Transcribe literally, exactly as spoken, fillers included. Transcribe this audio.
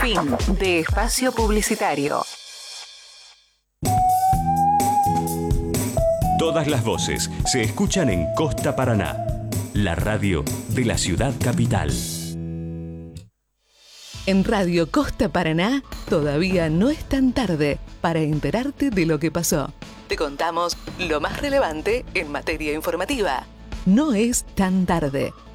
Fin de espacio publicitario. Todas las voces se escuchan en Costa Paraná, la radio de la ciudad capital. En Radio Costa Paraná todavía no es tan tarde para enterarte de lo que pasó. Te contamos lo más relevante en materia informativa. No es tan tarde.